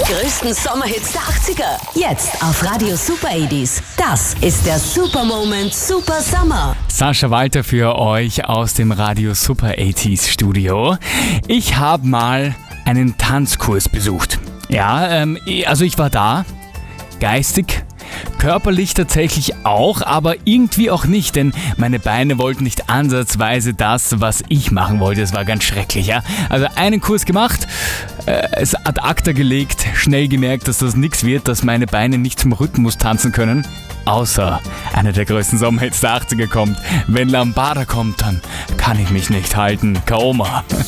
größten Sommerhits der 80er. Jetzt auf Radio Super 80s. Das ist der Super Moment Super Summer. Sascha Walter für euch aus dem Radio Super 80s Studio. Ich habe mal einen Tanzkurs besucht. Ja, also ich war da, geistig, körperlich tatsächlich auch, aber irgendwie auch nicht, denn meine Beine wollten nicht ansatzweise das, was ich machen wollte. Es war ganz schrecklich, ja. Also einen Kurs gemacht, es ad acta gelegt, schnell gemerkt, dass das nichts wird, dass meine Beine nicht zum Rhythmus tanzen können. Außer einer der größten Sommerhits der 80er kommt. Wenn Lambada kommt, dann kann ich mich nicht halten. Kaoma.